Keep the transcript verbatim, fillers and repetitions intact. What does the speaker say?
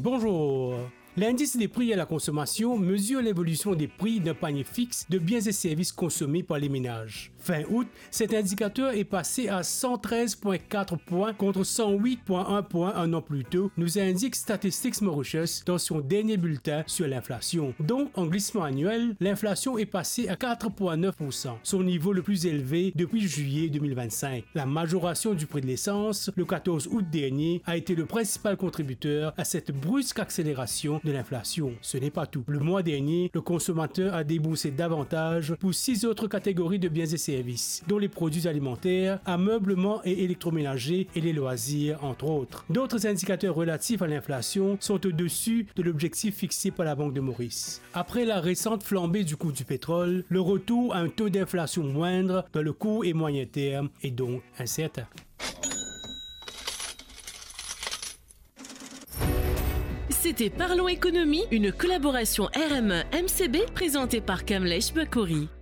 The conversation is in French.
Bonjour. L'indice des prix à la consommation mesure l'évolution des prix d'un panier fixe de biens et services consommés par les ménages. Fin août, cet indicateur est passé à cent treize virgule quatre points contre cent huit virgule un points un an plus tôt, nous indique Statistics Mauritius dans son dernier bulletin sur l'inflation. Donc, en glissement annuel, l'inflation est passée à quatre virgule neuf pour cent, son niveau le plus élevé depuis juillet deux mille vingt-cinq. La majoration du prix de l'essence, le quatorze août dernier, a été le principal contributeur à cette brusque accélération de l'inflation. Ce n'est pas tout. Le mois dernier, le consommateur a déboursé davantage pour six autres catégories de biens et services, dont les produits alimentaires, ameublement et électroménager et les loisirs, entre autres. D'autres indicateurs relatifs à l'inflation sont au-dessus de l'objectif fixé par la Banque de Maurice. Après la récente flambée du coût du pétrole, le retour à un taux d'inflation moindre dans le court et moyen terme est donc incertain. C'était Parlons Économie, une collaboration R M E M C B présentée par Kamlesh Bakouri.